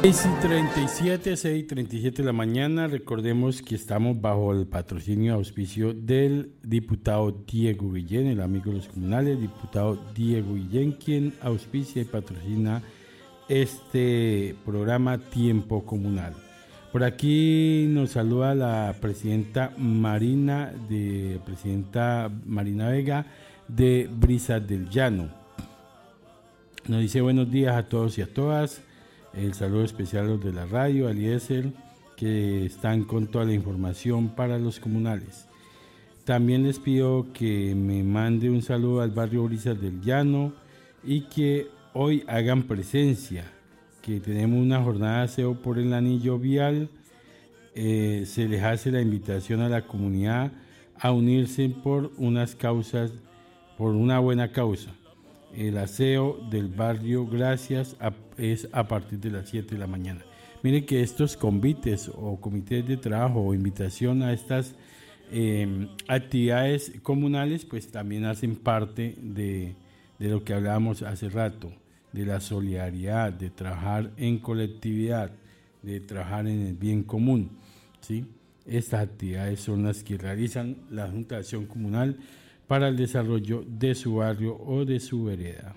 6:37 de la mañana. Recordemos que estamos bajo el patrocinio y auspicio del diputado Diego Guillén, el amigo de los comunales, diputado Diego Guillén, quien auspicia y patrocina este programa Tiempo Comunal. Por aquí nos saluda la presidenta Marina Vega de Brisas del Llano. Nos dice buenos días a todos y a todas. El saludo especial a los de la radio, Eliezer, que están con toda la información para los comunales. También les pido que me mande un saludo al barrio Brisas del Llano y que hoy hagan presencia, que tenemos una jornada de aseo por el anillo vial. Se les hace la invitación a la comunidad a unirse por una buena causa. El aseo del barrio es a partir de las 7 de la mañana. Miren que estos convites o comités de trabajo o invitación a estas actividades comunales pues también hacen parte de lo que hablábamos hace rato, de la solidaridad, de trabajar en colectividad, de trabajar en el bien común, ¿sí? Estas actividades son las que realizan la Junta de Acción Comunal para el desarrollo de su barrio o de su vereda.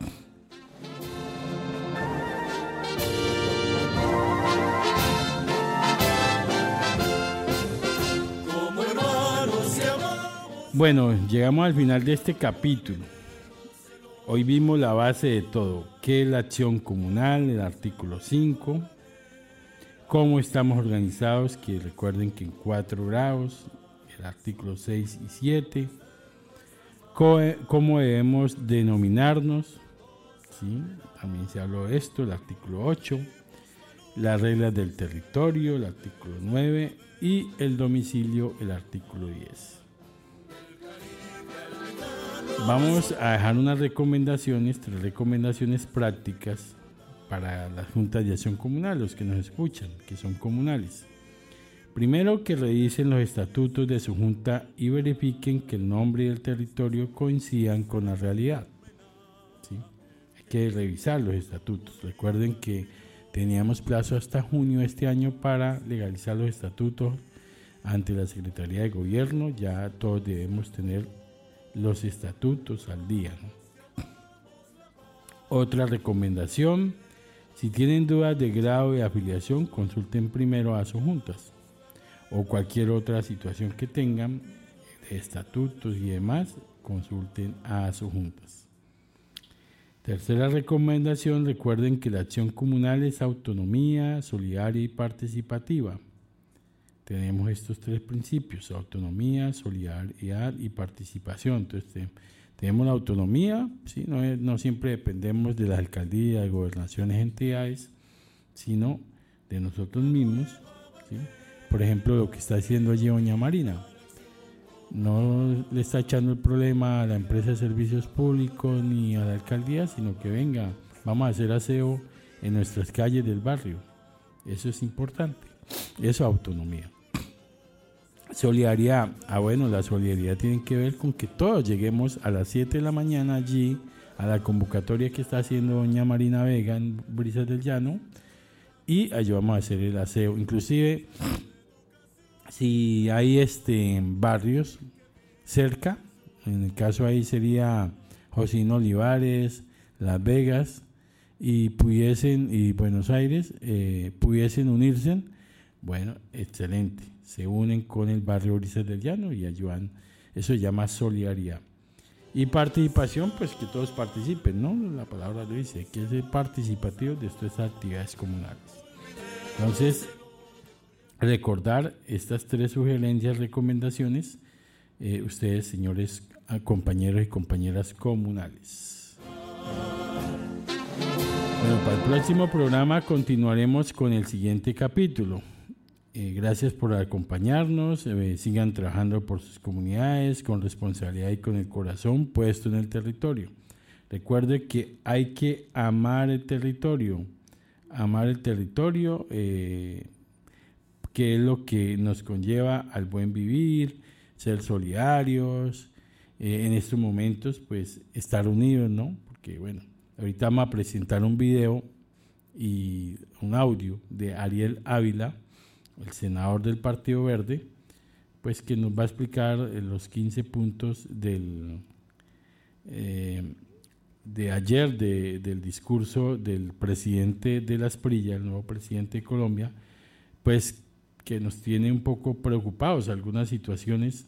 Bueno, llegamos al final de este capítulo. Hoy vimos la base de todo, qué es la acción comunal, el artículo 5, cómo estamos organizados, que recuerden que en 4 grados, el artículo 6 y 7, cómo debemos denominarnos, ¿sí? También se habló de esto, el artículo 8, las reglas del territorio, el artículo 9 y el domicilio, el artículo 10. Vamos a dejar unas 3 recomendaciones prácticas para las juntas de acción comunal, los que nos escuchan, que son comunales. Primero, que revisen los estatutos de su junta y verifiquen que el nombre y el territorio coincidan con la realidad, ¿sí? Hay que revisar los estatutos. Recuerden que teníamos plazo hasta junio de este año para legalizar los estatutos ante la Secretaría de Gobierno. Ya todos debemos tener los estatutos al día, ¿no? Otra recomendación: si tienen dudas de grado de afiliación, consulten primero a sus juntas o cualquier otra situación que tengan de estatutos y demás, consulten a sus juntas. Tercera recomendación: recuerden que la acción comunal es autonomía, solidaria y participativa. Tenemos estos 3 principios: autonomía, solidaridad y participación. Entonces tenemos la autonomía, ¿sí? No siempre dependemos de las alcaldías, de gobernaciones, entidades, sino de nosotros mismos, ¿sí? Por ejemplo, lo que está haciendo allí doña Marina, no le está echando el problema a la empresa de servicios públicos ni a la alcaldía, sino que venga, vamos a hacer aseo en nuestras calles del barrio. Eso es importante, eso es autonomía. Solidaridad, la solidaridad tiene que ver con que todos lleguemos a las 7 de la mañana allí a la convocatoria que está haciendo doña Marina Vega en Brisas del Llano y allí vamos a hacer el aseo. Inclusive si hay barrios cerca, en el caso ahí sería Josino Olivares, Las Vegas y Buenos Aires, pudiesen unirse, bueno, excelente, se unen con el barrio Brisas del Llano y ayudan. Eso se llama solidaridad. Y participación, pues que todos participen, ¿no? La palabra lo dice, que es participativo de estas actividades comunales. Entonces, recordar estas 3 sugerencias, recomendaciones, ustedes, señores compañeros y compañeras comunales. Bueno, para el próximo programa continuaremos con el siguiente capítulo. Gracias por acompañarnos, sigan trabajando por sus comunidades con responsabilidad y con el corazón puesto en el territorio. Recuerde que hay que amar el territorio, que es lo que nos conlleva al buen vivir, ser solidarios, en estos momentos pues estar unidos, ¿no? Porque bueno, ahorita vamos a presentar un video y un audio de Ariel Ávila, el senador del Partido Verde, pues que nos va a explicar los 15 puntos de ayer del discurso del presidente de la Asprilla, el nuevo presidente de Colombia, pues que nos tiene un poco preocupados algunas situaciones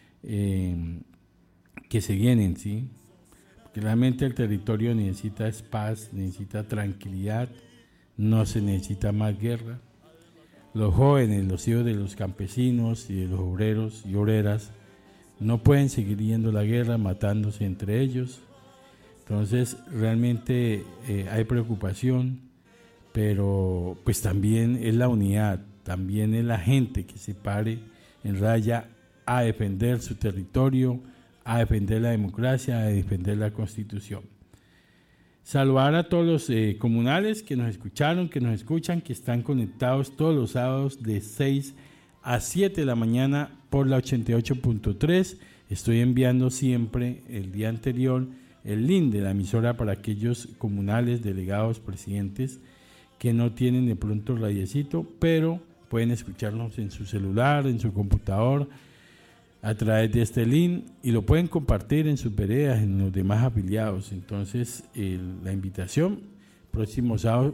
que se vienen, ¿sí? Porque realmente el territorio necesita paz, necesita tranquilidad, no se necesita más guerra. Los jóvenes, los hijos de los campesinos y de los obreros y obreras no pueden seguir yendo a la guerra, matándose entre ellos. Entonces realmente hay preocupación, pero pues también es la unidad, también es la gente que se pare en raya a defender su territorio, a defender la democracia, a defender la Constitución. Saludar a todos los comunales que nos escucharon, que nos escuchan, que están conectados todos los sábados de 6 a 7 de la mañana por la 88.3. Estoy enviando siempre el día anterior el link de la emisora para aquellos comunales, delegados, presidentes que no tienen de pronto radiecito, pero pueden escucharnos en su celular, en su computador, a través de este link, y lo pueden compartir en sus veredas, en los demás afiliados. Entonces la invitación, próximo sábado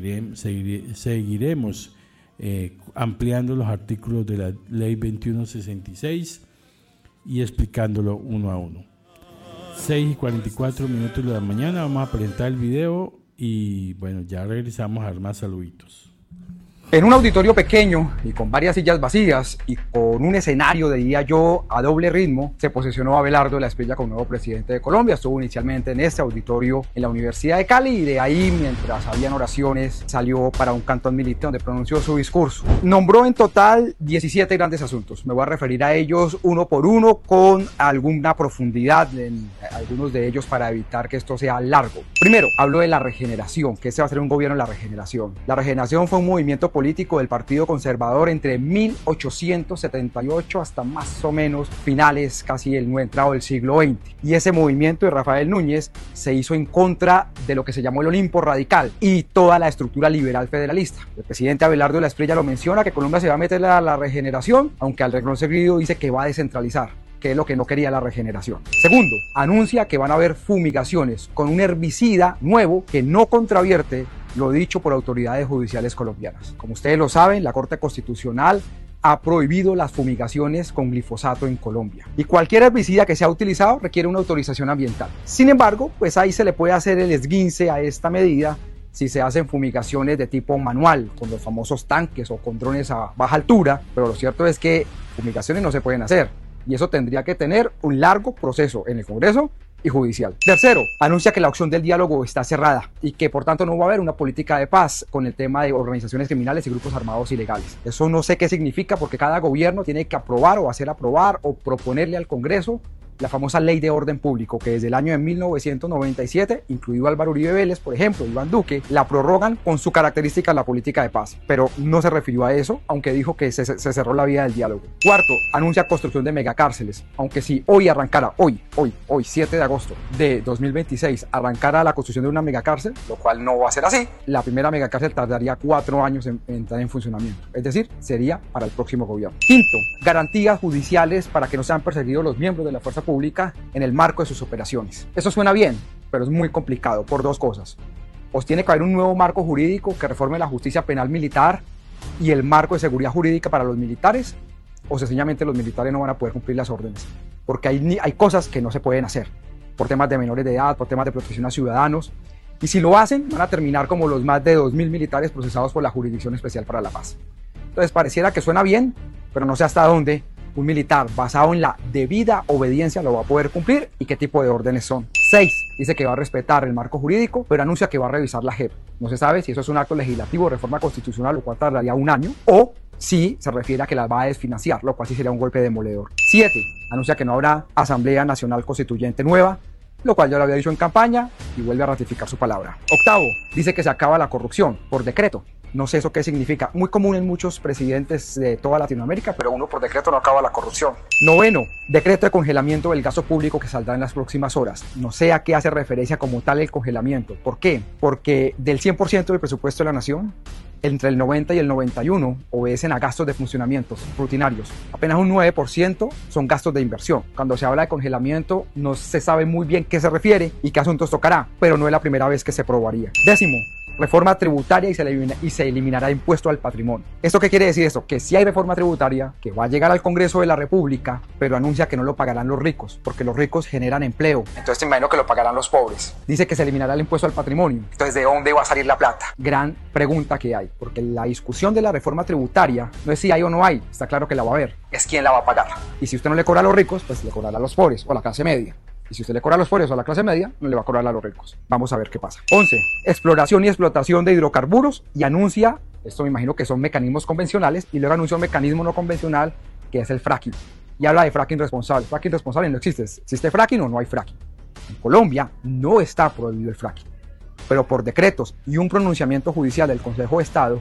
seguiremos ampliando los artículos de la ley 2166 y explicándolo uno a uno. 6:44 de la mañana, vamos a presentar el video y bueno, ya regresamos a dar más saluditos. En un auditorio pequeño y con varias sillas vacías y con un escenario, diría yo, a doble ritmo, se posicionó Abelardo de la Espriella como nuevo presidente de Colombia. Estuvo inicialmente en este auditorio en la Universidad de Cali y de ahí, mientras habían oraciones, salió para un cantón militar donde pronunció su discurso. Nombró en total 17 grandes asuntos. Me voy a referir a ellos uno por uno con alguna profundidad en algunos de ellos para evitar que esto sea largo. Primero, habló de la regeneración, que este va a ser un gobierno de la regeneración. La regeneración fue un movimiento político del Partido Conservador entre 1878 hasta más o menos finales, casi el entrado del siglo XX. Y ese movimiento de Rafael Núñez se hizo en contra de lo que se llamó el Olimpo Radical y toda la estructura liberal federalista. El presidente Abelardo de la Espriella lo menciona, que Colombia se va a meter a la regeneración, aunque al renglón seguido dice que va a descentralizar, que es lo que no quería la regeneración. Segundo, anuncia que van a haber fumigaciones con un herbicida nuevo que no contravierte lo dicho por autoridades judiciales colombianas. Como ustedes lo saben, la Corte Constitucional ha prohibido las fumigaciones con glifosato en Colombia. Y cualquier herbicida que sea utilizado requiere una autorización ambiental. Sin embargo, pues ahí se le puede hacer el esguince a esta medida si se hacen fumigaciones de tipo manual, con los famosos tanques o con drones a baja altura, pero lo cierto es que fumigaciones no se pueden hacer. Y eso tendría que tener un largo proceso en el Congreso y judicial. Tercero, anuncia que la opción del diálogo está cerrada y que por tanto no va a haber una política de paz con el tema de organizaciones criminales y grupos armados ilegales. Eso no sé qué significa, porque cada gobierno tiene que aprobar o hacer aprobar o proponerle al Congreso la famosa Ley de Orden Público, que desde el año de 1997, incluido Álvaro Uribe Vélez, por ejemplo, Iván Duque, la prorrogan con su característica en la política de paz, pero no se refirió a eso, aunque dijo que se cerró la vía del diálogo. Cuarto, anuncia construcción de megacárceles, aunque si hoy arrancara, hoy, 7 de agosto de 2026, arrancara la construcción de una megacárcel, lo cual no va a ser así, la primera megacárcel tardaría 4 años en entrar en funcionamiento, es decir, sería para el próximo gobierno. Quinto, garantías judiciales para que no sean perseguidos los miembros de la fuerza pública en el marco de sus operaciones. Eso suena bien, pero es muy complicado por dos cosas. Os tiene que haber un nuevo marco jurídico que reforme la justicia penal militar y el marco de seguridad jurídica para los militares, o sencillamente los militares no van a poder cumplir las órdenes, porque hay cosas que no se pueden hacer, por temas de menores de edad, por temas de protección a ciudadanos, y si lo hacen, van a terminar como los más de 2.000 militares procesados por la Jurisdicción Especial para la Paz. Entonces pareciera que suena bien, pero no sé hasta dónde un militar basado en la debida obediencia lo va a poder cumplir y qué tipo de órdenes son. 6. Dice que va a respetar el marco jurídico, pero anuncia que va a revisar la JEP. No se sabe si eso es un acto legislativo de reforma constitucional, lo cual tardaría 1 año, o si se refiere a que las va a desfinanciar, lo cual sí sería un golpe demoledor. 7. Anuncia que no habrá Asamblea Nacional Constituyente nueva, lo cual ya lo había dicho en campaña y vuelve a ratificar su palabra. 8. Dice que se acaba la corrupción por decreto. No sé eso qué significa. Muy común en muchos presidentes de toda Latinoamérica, pero uno por decreto no acaba la corrupción. Noveno, decreto de congelamiento del gasto público que saldrá en las próximas horas. No sé a qué hace referencia como tal el congelamiento. ¿Por qué? Porque del 100% del presupuesto de la nación, entre el 90 y el 91 obedecen a gastos de funcionamientos rutinarios. Apenas un 9% son gastos de inversión. Cuando se habla de congelamiento no se sabe muy bien qué se refiere y qué asuntos tocará, pero no es la primera vez que se probaría. Décimo, reforma tributaria y se eliminará impuesto al patrimonio. ¿Esto qué quiere decir esto? Que si hay reforma tributaria que va a llegar al Congreso de la República, pero anuncia que no lo pagarán los ricos, porque los ricos generan empleo. Entonces te imagino que lo pagarán los pobres. Dice que se eliminará el impuesto al patrimonio. Entonces, ¿de dónde va a salir la plata? Gran pregunta que hay, porque la discusión de la reforma tributaria no es si hay o no hay, está claro que la va a haber, es quién la va a pagar. Y si usted no le cobra a los ricos, pues le cobrará a los pobres o a la clase media. Y si usted le cobra a los pobres o a la clase media, no le va a cobrar a los ricos. Vamos a ver qué pasa. 11. Exploración y explotación de hidrocarburos y anuncia, esto me imagino que son mecanismos convencionales, y luego anuncia un mecanismo no convencional que es el fracking. Y habla de fracking responsable. Fracking responsable no existe. ¿Existe fracking o no hay fracking? En Colombia no está prohibido el fracking. Pero por decretos y un pronunciamiento judicial del Consejo de Estado,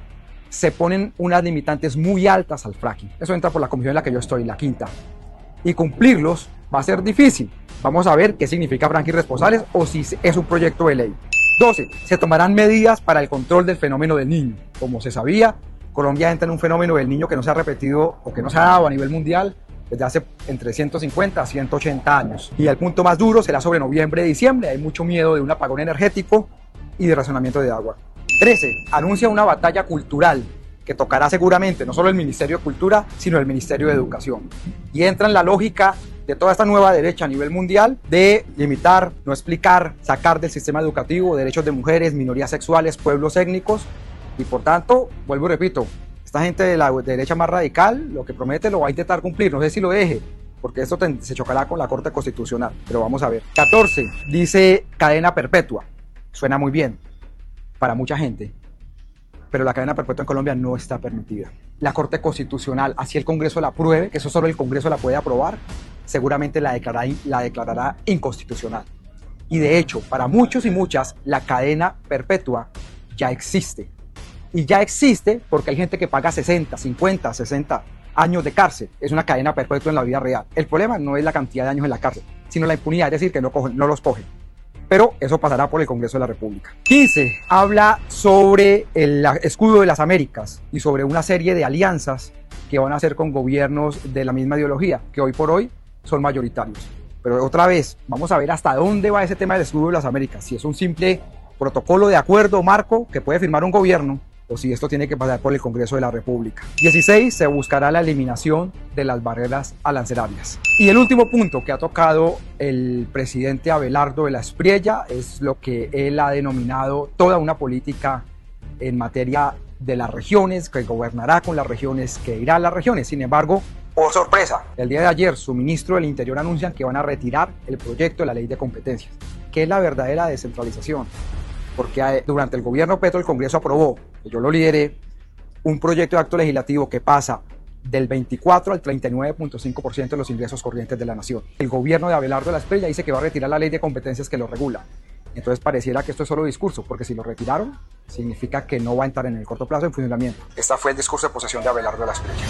se ponen unas limitantes muy altas al fracking. Eso entra por la comisión en la que yo estoy, la quinta. Y cumplirlos va a ser difícil. Vamos a ver qué significa fracking responsables o si es un proyecto de ley. 12. Se tomarán medidas para el control del fenómeno del niño. Como se sabía, Colombia entra en un fenómeno del niño que no se ha repetido o que no se ha dado a nivel mundial desde hace entre 150 a 180 años. Y el punto más duro será sobre noviembre y diciembre. Hay mucho miedo de un apagón energético y de racionamiento de agua. 13. Anuncia una batalla cultural que tocará seguramente no solo el Ministerio de Cultura, sino el Ministerio de Educación. Y entra en la lógica de toda esta nueva derecha a nivel mundial de limitar, no explicar, sacar del sistema educativo derechos de mujeres, minorías sexuales, pueblos étnicos. Y por tanto, vuelvo y repito, esta gente de la derecha más radical lo que promete lo va a intentar cumplir. No sé si lo deje, porque esto se chocará con la Corte Constitucional, pero vamos a ver. 14. Dice cadena perpetua. Suena muy bien para mucha gente, pero la cadena perpetua en Colombia no está permitida. La Corte Constitucional, así el Congreso la apruebe, que eso solo el Congreso la puede aprobar, seguramente la declarará inconstitucional. Y de hecho, para muchos y muchas, la cadena perpetua ya existe. Y ya existe porque hay gente que paga 60, 50, 60 años de cárcel. Es una cadena perpetua en la vida real. El problema no es la cantidad de años en la cárcel, sino la impunidad, es decir, que no los cogen. Pero eso pasará por el Congreso de la República. 15. Habla sobre el escudo de las Américas y sobre una serie de alianzas que van a hacer con gobiernos de la misma ideología, que hoy por hoy son mayoritarios. Pero otra vez, vamos a ver hasta dónde va ese tema del escudo de las Américas. Si es un simple protocolo de acuerdo marco que puede firmar un gobierno, o si esto tiene que pasar por el Congreso de la República. 16. Se buscará la eliminación de las barreras arancelarias. Y el último punto que ha tocado el presidente Abelardo de la Espriella es lo que él ha denominado toda una política en materia de las regiones, que gobernará con las regiones, que irá a las regiones. Sin embargo, por sorpresa, el día de ayer su ministro del Interior anuncian que van a retirar el proyecto de la ley de competencias, que es la verdadera descentralización. Porque durante el gobierno Petro el Congreso aprobó, que yo lo lideré, un proyecto de acto legislativo que pasa del 24 al 39.5% de los ingresos corrientes de la nación. El gobierno de Abelardo de la Espriella dice que va a retirar la ley de competencias que lo regula. Entonces pareciera que esto es solo discurso, porque si lo retiraron, significa que no va a entrar en el corto plazo en funcionamiento. Este fue el discurso de posesión de Abelardo de la Espriella.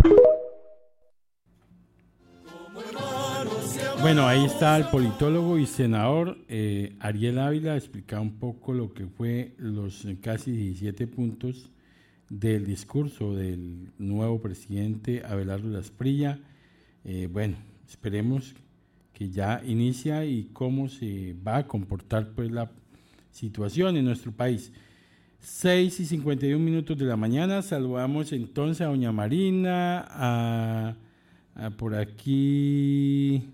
Bueno, ahí está el politólogo y senador Ariel Ávila, explicaba un poco lo que fue los casi 17 puntos del discurso del nuevo presidente Abelardo de la Espriella. Bueno, esperemos que ya inicia y cómo se va a comportar pues la situación en nuestro país. 6:51 de la mañana, saludamos entonces a doña Marina, a por aquí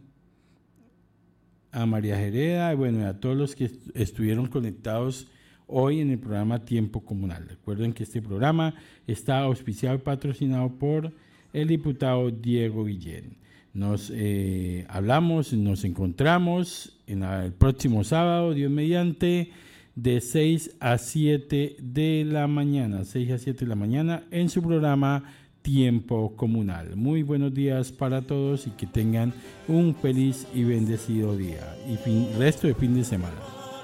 a María Jereda, y bueno, a todos los que estuvieron conectados hoy en el programa Tiempo Comunal. Recuerden que este programa está auspiciado y patrocinado por el diputado Diego Guillén. Nos hablamos, nos encontramos en el próximo sábado, Dios mediante, de 6 a 7 de la mañana, 6 a 7 de la mañana, en su programa Tiempo Comunal. Muy buenos días para todos y que tengan un feliz y bendecido día y resto de fin de semana.